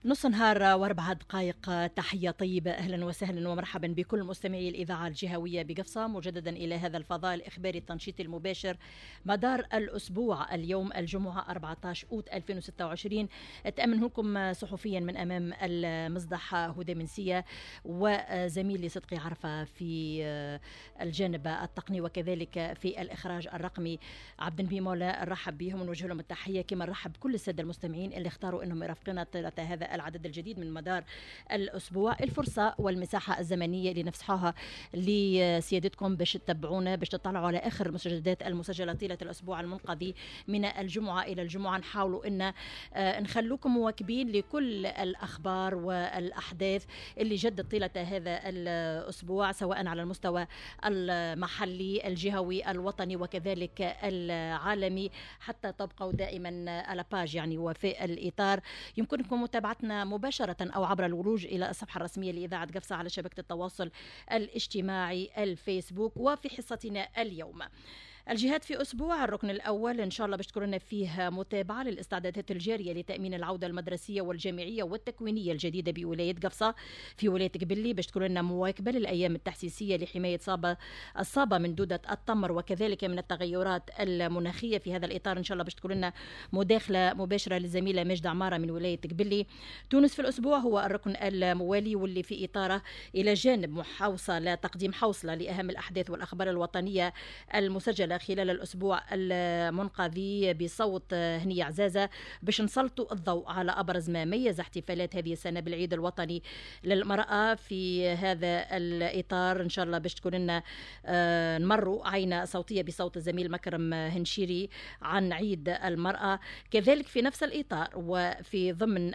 نص نهار واربع دقائق. تحية طيبة، أهلا وسهلا ومرحبا بكل مستمعي الإذاعة الجهوية بقفصة، مجددا إلى هذا الفضاء الإخباري التنشيطي المباشر مدار الأسبوع. اليوم الجمعة 14 أوت 2026. أتأمن لكم صحفيا من أمام المصدح هدى منسية وزميلي صدقي عرفة في الجانب التقني، وكذلك في الإخراج الرقمي عبد النبي مولا. نرحب بهم ونوجه لهم التحية، كما نرحب بكل السادة المستمعين اللي اختاروا أنهم يرافقونا طيلة هذا العدد الجديد من مدار الأسبوع. الفرصة والمساحة الزمنية اللي نفسحوها لسيادتكم باش تتبعونا، باش تطلعوا على آخر المستجدات المسجلة طيلة الأسبوع المنقضي من الجمعة إلى الجمعة. نحاولوا أن نخلوكم مواكبين لكل الأخبار والأحداث اللي جدت طيلة هذا الأسبوع، سواء على المستوى المحلي الجهوي الوطني وكذلك العالمي، حتى تبقوا دائما على باج يعني وفي الإطار. يمكنكم متابعتنا مباشرة أو عبر الولوج إلى الصفحة الرسمية لإذاعة قفصة على شبكة التواصل الاجتماعي الفيسبوك. وفي حصتنا اليوم الجهاد في أسبوع الركن الأول، إن شاء الله باش تكون فيه متابعة للاستعدادات الجارية لتأمين العودة المدرسية والجامعية والتكوينية الجديدة بولاية قفصة. في ولاية قبلي باش تكون لنا مواكبة للأيام التحسيسية لحماية الصابة من دودة التمر وكذلك من التغيرات المناخية. في هذا الإطار إن شاء الله باش تكون لنا مداخلة مباشرة للزميلة ماجدة عمارة من ولاية قبلي. تونس في الأسبوع هو الركن الموالي واللي في إطاره إلى جانب محاوصة تقديم حوصلة لأهم الأحداث والأخبار الوطنية المسجلة خلال الأسبوع المنقضي بصوت هنية عزازة، باش نسلطوا الضوء على أبرز ما ميز احتفالات هذه السنة بالعيد الوطني للمرأة. في هذا الإطار إن شاء الله باش تكون لنا نمروا عينة صوتية بصوت الزميل مكرم هنشيري عن عيد المرأة. كذلك في نفس الإطار وفي ضمن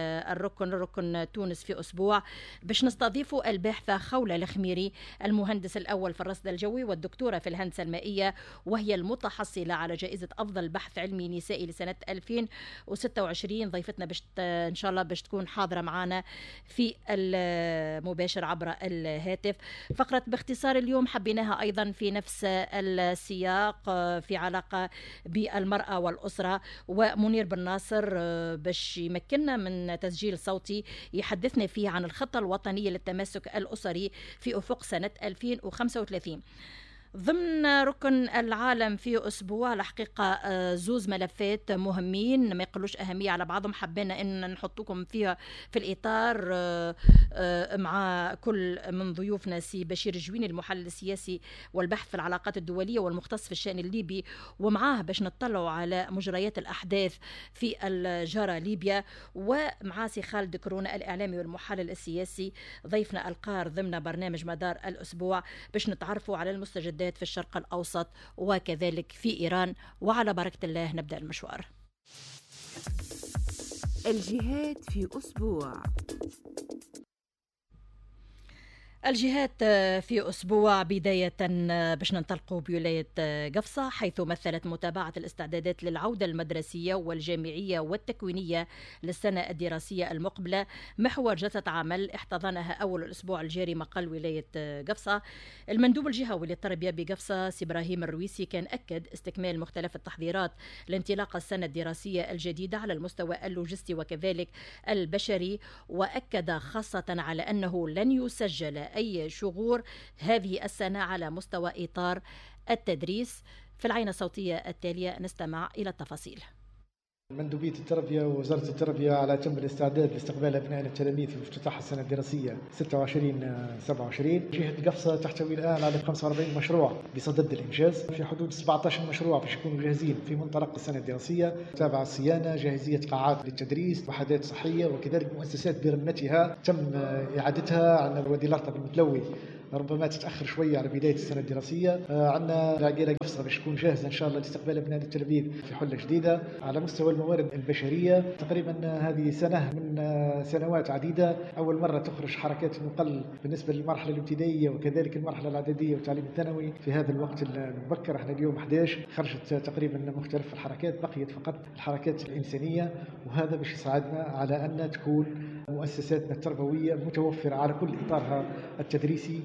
الركن تونس في أسبوع باش نستضيفوا الباحثة خولة الخميري، المهندس الأول في الرصد الجوي والدكتورة في الهندسة المائية، وهي المتحصلة على جائزة أفضل بحث علمي نسائي لسنة 2026. ضيفتنا باش إن شاء الله باش تكون حاضرة معنا في المباشر عبر الهاتف. فقرة باختصار اليوم حبيناها أيضا في نفس السياق في علاقة بالمرأة والأسرة، ومنير بن ناصر باش يمكننا من تسجيل صوتي يحدثنا فيه عن الخطة الوطنية للتماسك الأسري في أفق سنة 2035. ضمن ركن العالم في أسبوع الحقيقة زوز ملفات مهمين ما يقلوش أهمية على بعضهم، حبينا أن نحطوكم فيها في الإطار مع كل من ضيوفنا سي بشير الجويني المحلل السياسي والبحث في العلاقات الدولية والمختص في الشأن الليبي، ومعاه باش نطلعوا على مجريات الأحداث في الجارة ليبيا، ومع سي خالد كورونا الإعلامي والمحلل السياسي ضيفنا القار ضمن برنامج مدار الأسبوع باش نتعرفوا على المستجدات في الشرق الأوسط وكذلك في إيران. وعلى بركة الله نبدأ المشوار. الجهاد في أسبوع. الجهات في أسبوع بداية باش ننطلقوا بولاية قفصة، حيث مثلت متابعة الاستعدادات للعودة المدرسية والجامعية والتكوينية للسنة الدراسية المقبلة محور جلسة عمل احتضنها أول الأسبوع الجاري مقر ولاية قفصة. المندوب الجهوي للتربية بقفصة سي إبراهيم الرويسي كان أكد استكمال مختلف التحضيرات لانطلاق السنة الدراسية الجديدة على المستوى اللوجستي وكذلك البشري، وأكد خاصة على أنه لن يسجل أي شغور هذه السنة على مستوى إطار التدريس. في العينة الصوتية التالية نستمع إلى التفاصيل. مندوبية التربية ووزارة التربية على تم الاستعداد لاستقبال أبنائنا التلاميذ في افتتاح السنة الدراسية 26-27. جهة قفصة تحتوي الآن على 45 مشروع بصدد الإنجاز، في حدود 17 مشروع باش يكونوا جاهزين في منطلق السنة الدراسية، تابع الصيانة، جاهزية قاعات للتدريس، وحدات صحية، وكذلك مؤسسات برمتها تم إعادتها. عندنا وادي الأرطب المتلوي ربما تتأخر شوية على بداية السنة الدراسية. عندنا العقيلة قفصة باش تكون جاهزة إن شاء الله لاستقبال أبناء التلاميذ في حلة جديدة. على مستوى الموارد البشرية تقريبا هذه سنة من سنوات عديدة أول مرة تخرج حركات النقل بالنسبة للمرحلة الابتدائية وكذلك المرحلة الإعدادية والتعليم الثانوي في هذا الوقت المبكر. احنا اليوم 11 خرجت تقريبا مختلف الحركات، بقيت فقط الحركات الإنسانية، وهذا باش يساعدنا على أن تكون مؤسساتنا التربوية متوفرة على كل إطارها التدريسي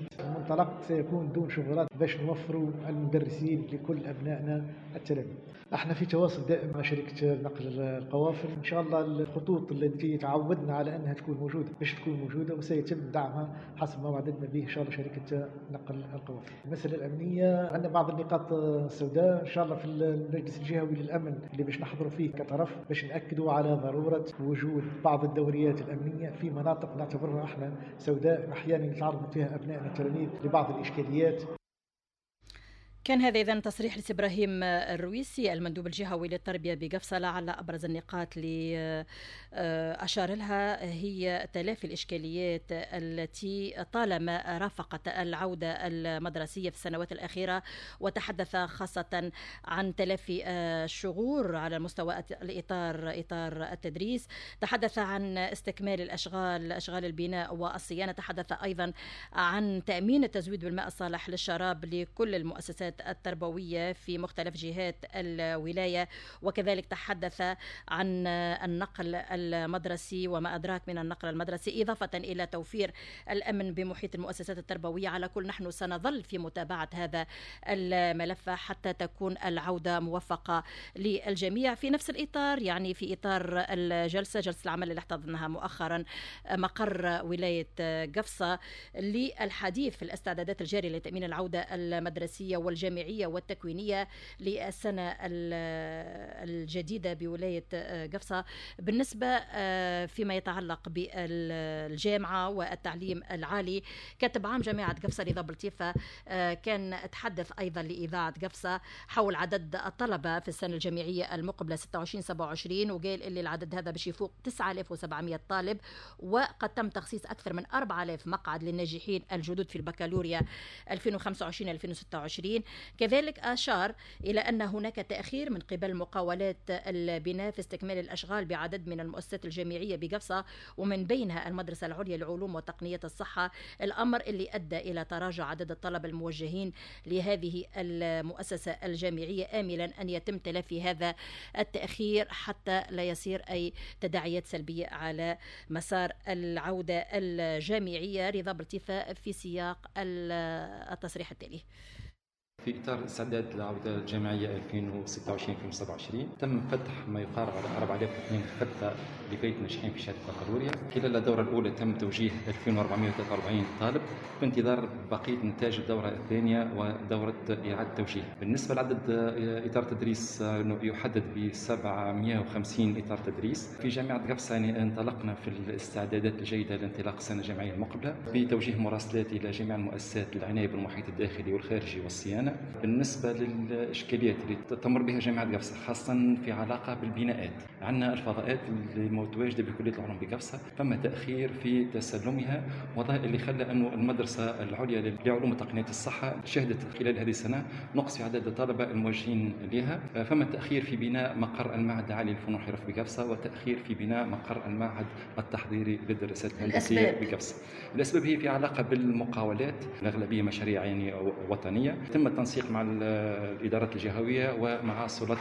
انطلقت سيكون دون شغلات باش نوفروا المدرسين لكل أبنائنا التلاميذ. احنا في تواصل دائم مع شركة نقل القوافل، إن شاء الله الخطوط التي تعودنا على أنها تكون موجودة باش تكون موجودة، وسيتم دعمها حسب ما وعدتنا به إن شاء الله شركة نقل القوافل. المسألة الأمنية عندنا بعض النقاط السوداء إن شاء الله في المجلس الجهوي للأمن اللي باش نحضروا فيه كطرف باش نأكدوا على ضرورة وجود بعض الدوريات الأمنية في مناطق نعتبرها احنا سوداء، أحيانا يتعرض فيها أبنائنا التلاميذ لبعض الإشكاليات. كان هذا إذن تصريح لإبراهيم الرويسي المندوب الجهوي للتربية بقفصة. لعل أبرز النقاط اللي أشار لها هي تلافي الإشكاليات التي طالما رافقت العودة المدرسية في السنوات الأخيرة، وتحدث خاصة عن تلافي الشغور على مستوى إطار التدريس، تحدث عن استكمال أشغال البناء والصيانة، تحدث أيضا عن تأمين التزويد بالماء الصالح للشراب لكل المؤسسات التربوية في مختلف جهات الولاية، وكذلك تحدث عن النقل المدرسي وما أدراك من النقل المدرسي، إضافة إلى توفير الأمن بمحيط المؤسسات التربوية. على كل نحن سنظل في متابعة هذا الملف حتى تكون العودة موفقة للجميع. في نفس الإطار، يعني في إطار جلسة العمل اللي احتضنها مؤخرا مقر ولاية قفصة للحديث في الاستعدادات الجارية لتأمين العودة المدرسية والجامعية والتكوينية للسنة الجديدة بولاية قفصة. بالنسبة فيما يتعلق بالجامعة والتعليم العالي، كاتب عام جامعة قفصة رضا بلطيفة كان تحدث أيضا لإذاعة قفصة حول عدد الطلبة في السنة الجامعية المقبلة 26-27، وقال اللي العدد هذا باش يفوق 9700 طالب، وقد تم تخصيص أكثر من 4000 مقعد للناجحين الجدد في البكالوريا 2025-2026. كذلك أشار إلى أن هناك تأخير من قبل مقاولات البناء في استكمال الأشغال بعدد من المؤسسات الجامعية بقفصة، ومن بينها المدرسة العليا لعلوم وتقنية الصحة، الأمر اللي أدى إلى تراجع عدد الطلبة الموجهين لهذه المؤسسة الجامعية، آملا أن يتم تلافي هذا التأخير حتى لا يصير أي تداعيات سلبية على مسار العودة الجامعية. رضا بلطيفة في سياق التصريح التالي: في إطار الاستعداد للعودة الجامعية 2026-2027 تم فتح ما يقارب على 4002 خطة لبيت ناجحين في شهادة البكالوريا. خلال الدورة الأولى تم توجيه 2443 طالب في انتظار بقية نتاج الدورة الثانية ودورة إعادة توجيه. بالنسبة لعدد إطار تدريس يحدد ب 750 إطار تدريس في جامعة قفصة. يعني انطلقنا في الاستعدادات الجيدة لانطلاق السنة الجامعية المقبلة بتوجيه مراسلات إلى جميع المؤسسات العناية بالمحيط الداخلي والخارجي والصيانة. بالنسبة للإشكاليات اللي تمر بها جامعة قفصة خاصة في علاقة بالبناءات، عندنا الفضاءات المتواجدة بكلية العلوم بقفصة فما تأخير في تسلمها، وضع اللي خلى أنه المدرسة العليا لعلوم وتقنية الصحة شهدت خلال هذه السنة نقص في عدد الطلبة الموجهين لها. فما تأخير في بناء مقر المعهد العالي للفنون والحرف بقفصة، وتأخير في بناء مقر المعهد التحضيري للدراسات الهندسية بقفصة. الأسباب هي في علاقة بالمقاولات، الأغلبية مشاريع يعني وطنية. تم التنسيق مع الإدارات الجهوية ومع السلطات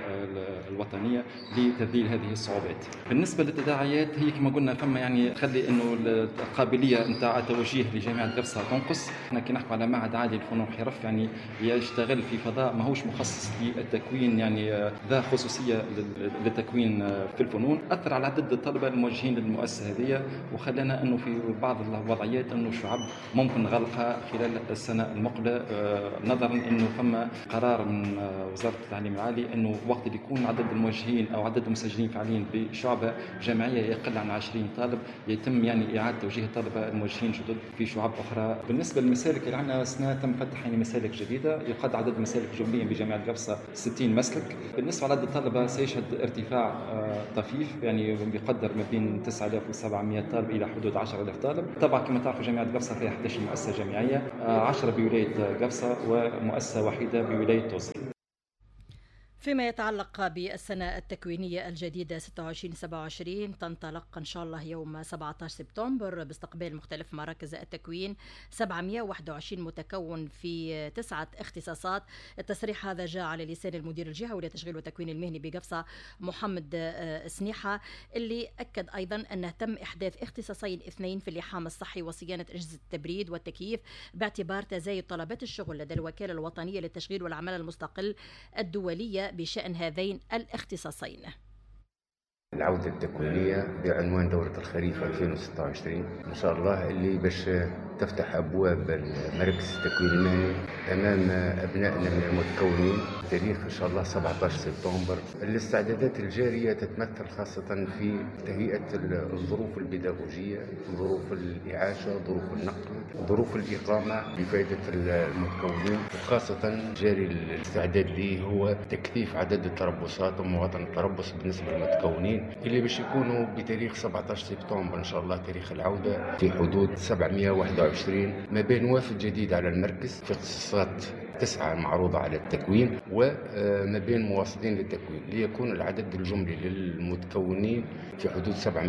الوطنية لتذليل هذه الصعوبات. بالنسبة للتداعيات هي كما قلنا فما يعني تخلي انه القابلية نتاع التوجيه لجامعة قفصة تنقص. احنا كي نحكوا على معهد عالي للفنون والحرف يعني يشتغل في فضاء ماهوش مخصص للتكوين، يعني ذا خصوصية للتكوين في الفنون، أثر على عدد الطلبة الموجهين للمؤسسة هذه، وخلانا انه في بعض الوضعيات انه الشعب ممكن غلقها خلال السنة المقبلة، نظرا انه فما قرار من وزارة التعليم العالي انه وقت اللي يكون عدد الموجهين او عدد المسجلين فعليا بشعبة جامعية يقل عن 20 طالب يتم يعني إعادة توجيه الطلبة الموجهين جدد في شعب أخرى. بالنسبة للمسالك اللي عندنا سنة تم فتح يعني مسالك جديدة، يقاد عدد المسالك جمليا بجامعة قفصة 60 مسلك. بالنسبة لعدد الطلبة سيشهد ارتفاع طفيف، يعني يقدر ما بين 9700 طالب إلى حدود 10000 طالب. طبعا كما تعرفوا جامعة قفصة فيها 11 مؤسسة جامعية، 10 بولاية قفصة ومؤسسة وحيدة بولاية توصل. فيما يتعلق بالسنة التكوينية الجديدة 26-27 تنطلق إن شاء الله يوم 17 سبتمبر باستقبال مختلف مراكز التكوين 721 متكون في 9 اختصاصات. التصريح هذا جاء على لسان المدير الجهوي للتشغيل والتكوين المهني بقفصة محمد سنيحة، اللي أكد أيضا أنه تم إحداث اختصاصين اثنين في اللحام الصحي وصيانة أجهزة التبريد والتكييف باعتبار تزايد طلبات الشغل لدى الوكالة الوطنية للتشغيل والعمل المستقل الدولية بشأن هذين الاختصاصين. العودة التكوينية بعنوان دورة الخريف 2026 إن شاء الله اللي باش تفتح أبواب المراكز التكوين المهني أمام أبنائنا من المتكونين تاريخ إن شاء الله 17 سبتمبر. الاستعدادات الجارية تتمثل خاصة في تهيئة الظروف البيداغوجية، ظروف الإعاشة، ظروف النقل، ظروف الإقامة بفائدة المتكونين، وخاصة جاري الاستعداد ليه هو تكثيف عدد التربصات ومواطن التربص بالنسبة للمتكونين اللي باش يكونوا بتاريخ 17 سبتمبر إن شاء الله تاريخ العودة في حدود 721 ما بين وافد جديد على المركز في اختصاصات 9 معروضة على التكوين وما بين مواصلين للتكوين ليكون العدد الجملي للمتكونين في حدود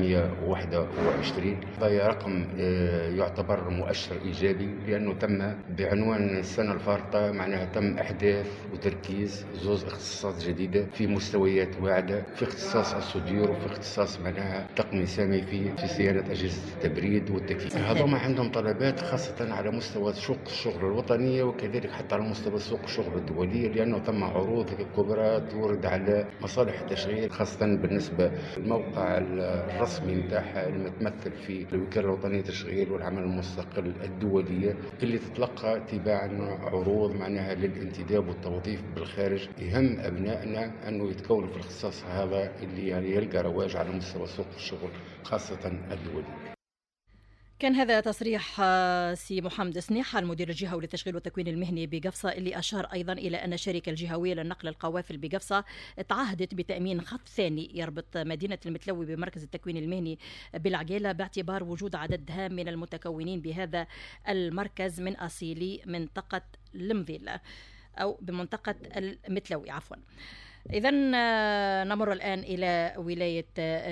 721. هذا رقم يعتبر مؤشر إيجابي لأنه تم بعنوان السنة الفارطة، معناها تم إحداث وتركيز زوز اختصاصات جديدة في مستويات واعدة، في اختصاص الصديور وفي اختصاص معناها تقني سامي في صيانة أجهزة التبريد والتكييف. هذوما عندهم طلبات خاصة على مستوى سوق الشغل الوطنية وكذلك حتى على مستوى سوق الشغل الدولية، لأنه تم عروض كبرى تورد على مصالح التشغيل خاصة بالنسبة للموقع الرسمي نتاعها المتمثل في الوكالة الوطنية للتشغيل والعمل المستقل الدولية اللي تتلقى تباعا عروض معناها للانتداب والتوظيف بالخارج. يهم أبنائنا أنه يتكونوا في الاختصاص هذا اللي يعني يلقى رواج على مستوى سوق الشغل خاصة الدولي. كان هذا تصريح سي محمد سنيحة المدير الجهوي للتشغيل والتكوين المهني بقفصة، اللي أشار أيضا إلى أن الشركة الجهوية للنقل القوافل بقفصة تعهدت بتأمين خط ثاني يربط مدينة المتلوي بمركز التكوين المهني بالعقيلة باعتبار وجود عدد هام من المتكونين بهذا المركز من أصيلي منطقة المضيلة أو بمنطقة المتلوي عفوا. إذن نمر الآن إلى ولاية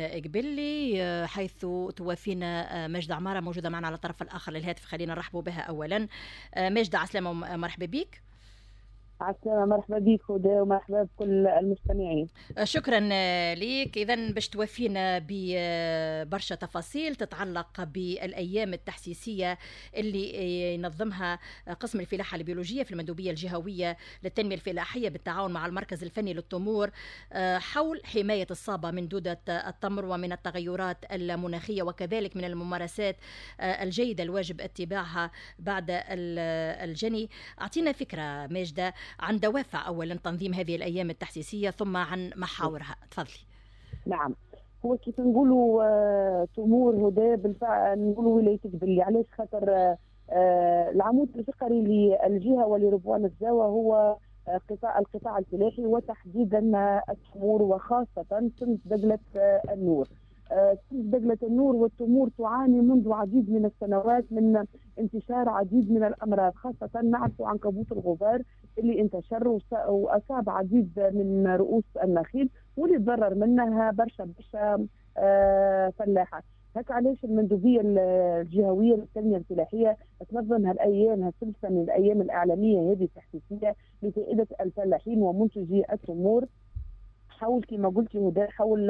إقبلي حيث توافينا ماجدة عمارة موجودة معنا على الطرف الآخر للهاتف. خلينا نرحب بها أولا. ماجدة عسلامة ومرحبا بك. عسلامة، مرحبا بك هدى ومرحبا بكل المستمعين. شكرا لك. إذن باش توفينا ببرشا تفاصيل تتعلق بالأيام التحسيسية اللي ينظمها قسم الفلاحة البيولوجية في المندوبية الجهوية للتنمية الفلاحية بالتعاون مع المركز الفني للتمور حول حماية الصابة من دودة التمر ومن التغيرات المناخية وكذلك من الممارسات الجيدة الواجب اتباعها بعد الجني. أعطينا فكرة ماجدة عن دوافع أولا تنظيم هذه الأيام التحسيسية ثم عن محاورها. تفضلي. نعم، هو كيف نقولوا تمور هدى بالفعل نقولوا ولاية إقبلي، علاش خاطر العمود الفقري للجهة ولربوان الزاوى هو القطاع الفلاحي وتحديدا التمور وخاصة سند دقلة النور. سند دقلة النور والتمور تعاني منذ عديد من السنوات من انتشار عديد من الأمراض، خاصة نعرف عنكبوت الغبار اللي انتشر وأصاب عديد من رؤوس النخيل واللي تضرر منها برشا فلاحة. هكا علاش المندوبية الجهوية للتنمية الفلاحية تنظم هالأيام هالسلسلة من الأيام الإعلامية هذه التحسيسية لفائدة الفلاحين ومنتجي التمور حول كما قلتي هدى حول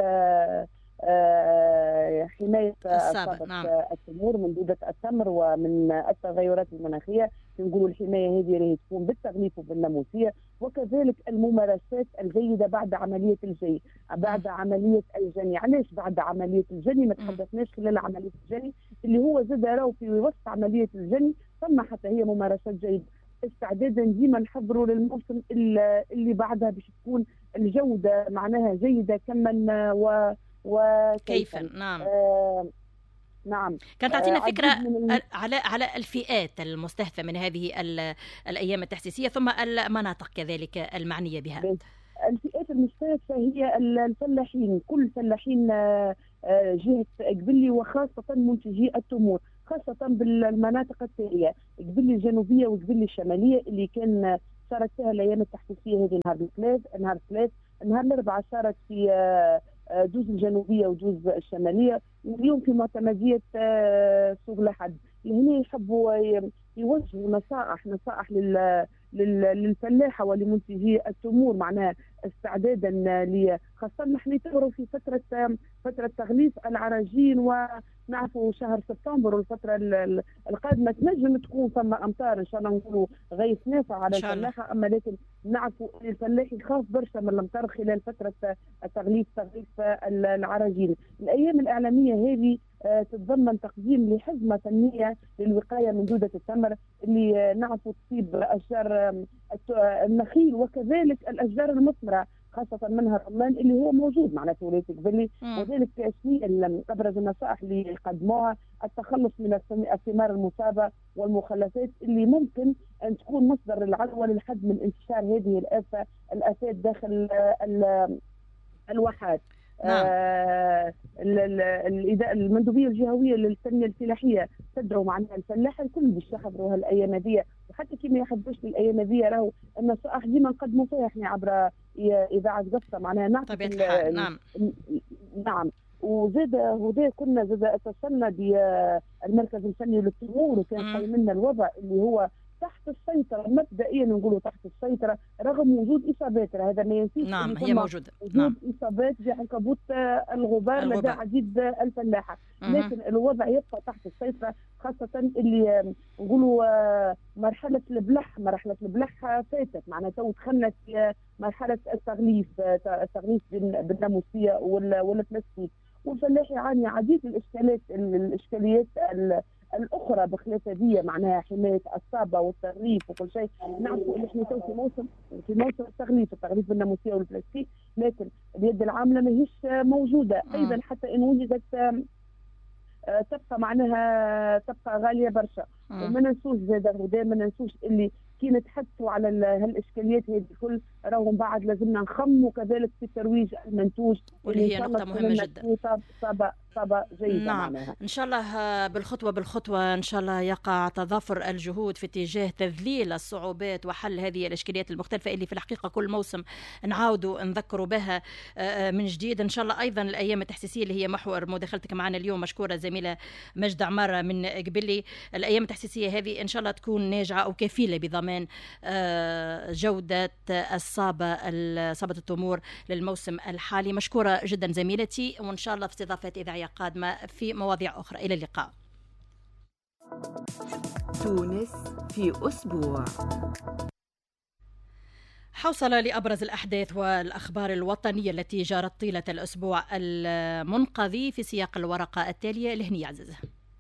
حماية نعم. التمور من دودة التمر ومن التغيرات المناخية. نقولوا الحماية هذه راهي تكون بالتغليف وبالناموسية وكذلك الممارسات الجيدة بعد عملية الجني بعد عملية الجني. علاش بعد عملية الجني؟ ما تحدثناش خلال عملية الجني اللي هو زاد راهو في وسط عملية الجني ثم حتى هي ممارسات جيدة استعدادا ديما نحضروا للموسم اللي بعدها باش تكون الجودة معناها جيدة كما وكيفا. نعم. نعم. كانت تعطينا فكرة على الفئات المستهدفة من هذه الأيام التحسيسية ثم المناطق كذلك المعنية بها. الفئات المستهدفة هي الفلاحين، كل فلاحين جهة إقبلي وخاصة منتجي التمور، خاصة بالمناطق التالية: إقبلي الجنوبية وإقبلي الشمالية اللي كان صارت فيها الأيام التحسيسية هذه نهار الثلاث نهار الأربعاء صارت في جوز الجنوبية وجوز الشمالية، واليوم في معتمدية سوق لحد. هنا يحبوا يوجهوا نصائح للفلاحة ولمنتجي التمور، معناها استعدادا خاصة نحن نتمروا في فترة تغليف العراجين، ونعرفوا شهر سبتمبر والفترة القادمة تنجم تكون ثم أمطار إن شاء الله، نقولوا غيث نافع على الفلاحة. أما لكن نعرفوا الفلاح يخاف برشا من الأمطار خلال فترة تغليف العراجين. الأيام الإعلامية هذه تتضمن تقديم لحزمة فنية للوقاية من دودة التمر اللي نعرفوا تصيب أشجار النخيل وكذلك الأشجار المثمرة، خاصة منها الرمان اللي هو موجود معنا في ولاية قبلي. وذلك شنو أبرز النصائح اللي قدموها؟ التخلص من الثمار المصابة والمخلفات اللي ممكن أن تكون مصدر العدوى للحد من انتشار هذه الآفات داخل الواحات. المندوبيه الجهويه للتنميه الفلاحيه تدعو معناها الفلاحه الكل باش يحضروا هالايام هذه، وحتى كي ما يحضروش الايام هذه راهو النصائح ديما نقدموا فيها احنا عبر اذاعه قصه، معناها نعطي طبيعه الحال. نعم. وزاد هدى كنا زاد اتصلنا بالمركز الفني للتمور، وكان قايم لنا الوضع اللي هو تحت السيطرة مبدئيا، نقولوا تحت السيطرة رغم وجود إصابات. هذا ما ينفيش نعم هي موجودة وجود إصابات بعنكبوت الغبار لدى عديد الفلاحة، لكن الوضع يبقى تحت السيطرة، خاصة اللي نقولوا مرحلة البلح فاتت، معناها تو دخلنا في مرحلة التغليف بالناموسية والبلاستيك، والفلاح يعاني عديد الإشكاليات الأخرى بخلاف هذه، معناها حماية الصابة والتغليف وكل شيء. نعرفوا إن إحنا في موسم التغليف بالناموسية والبلاستيك، لكن اليد العاملة ماهيش موجودة. أيضا حتى إن وجدت تبقى غالية برشا. وما ننسوش ما ننسوش اللي كي نتحدثوا على هالإشكاليات هذه الكل راهم بعد لازمنا نخموا كذلك في ترويج المنتوج، واللي هي نقطة مهمة جدا. صابة جيدة. نعم معناها إن شاء الله بالخطوة إن شاء الله يقع تضافر الجهود في اتجاه تذليل الصعوبات وحل هذه الإشكاليات المختلفة اللي في الحقيقة كل موسم نعاودوا نذكروا بها من جديد. إن شاء الله أيضا الأيام التحسيسية اللي هي محور مداخلتك معنا اليوم، مشكورة زميلة مجد عمارة من قبلي. الأيام التحسيسية هذه إن شاء الله تكون ناجعة أو كفيلة بضمان جودة صابة التمور للموسم الحالي. مشكورة جدا زميلتي، وإن شاء الله في استضافات إذاعية قادمة في مواضيع أخرى. إلى اللقاء. تونس في أسبوع. حوصلة لأبرز الأحداث والأخبار الوطنية التي جرت طيلة الأسبوع المنقضي في سياق الورقة التالية. لهني عزيزة.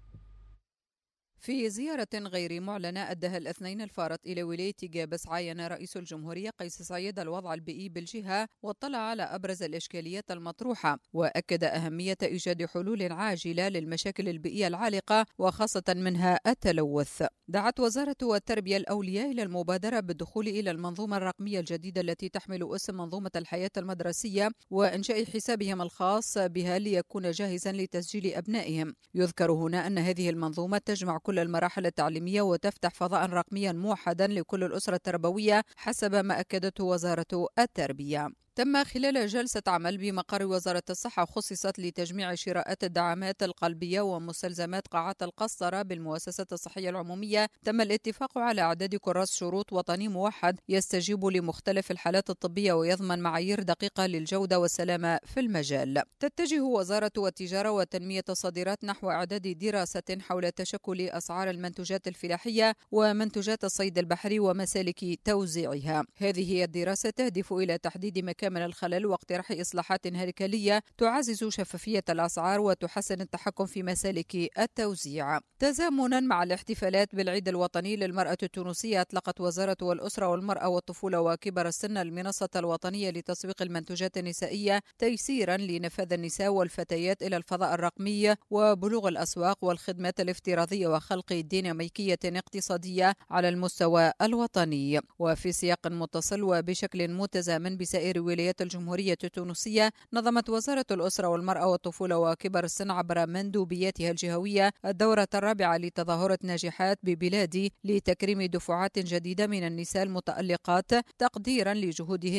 في زيارة غير معلنة أدها الاثنين الفارط إلى ولاية قابس، عاين رئيس الجمهورية قيس سعيد الوضع البيئي بالجهة واطلع على أبرز الإشكاليات المطروحة، وأكد أهمية إيجاد حلول عاجلة للمشاكل البيئية العالقة وخاصة منها التلوث. دعت وزارة التربية الأولياء إلى المبادرة بالدخول إلى المنظومة الرقمية الجديدة التي تحمل اسم منظومة الحياة المدرسية، وإنشاء حسابهم الخاص بها ليكون جاهزا لتسجيل أبنائهم. يذكر هنا أن هذه المنظومة تجمع كل المراحل التعليمية وتفتح فضاء رقميا موحدا لكل الأسرة التربوية حسب ما أكدته وزارة التربية. تم خلال جلسة عمل بمقر وزارة الصحة خصصت لتجميع شراءات الدعامات القلبية ومستلزمات قاعات القسطرة بالمؤسسات الصحية العمومية، تم الاتفاق على إعداد كراس شروط وطني موحد يستجيب لمختلف الحالات الطبية ويضمن معايير دقيقة للجودة والسلامة في المجال. تتجه وزارة التجارة وتنمية الصادرات نحو إعداد دراسة حول تشكل أسعار المنتوجات الفلاحية ومنتوجات الصيد البحري ومسالك توزيعها. هذه هي الدراسة تهدف إلى تحديد مكامن الخلل واقتراح إصلاحات هيكلية تعزز شفافية الأسعار وتحسن التحكم في مسالك التوزيع. تزامنا مع الاحتفالات بالعيد الوطني للمرأة التونسية، أطلقت وزارة الأسرة والمرأة والطفولة وكبر السن المنصة الوطنية لتسويق المنتوجات النسائية تيسيرا لنفاذ النساء والفتيات إلى الفضاء الرقمي وبلوغ الأسواق والخدمات الافتراضية وخلق ديناميكية اقتصادية على المستوى الوطني. وفي سياق متصل وبشكل متزامن بسائر ولايات الجمهورية التونسية، نظمت وزارة الأسرة والمرأة والطفولة وكبر السن عبر مندوبياتها الجهوية الدورة الرابعة لتظاهرة ناجحات ببلادي لتكريم دفعات جديدة من النساء المتألقات تقديرا لجهودهن